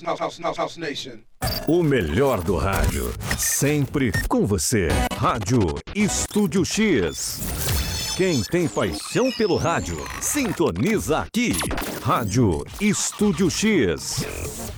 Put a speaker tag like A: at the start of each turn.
A: House Nation.
B: O melhor do rádio, sempre com você. Rádio Estúdio X. Quem tem paixão pelo rádio, sintoniza aqui. Rádio Estúdio X.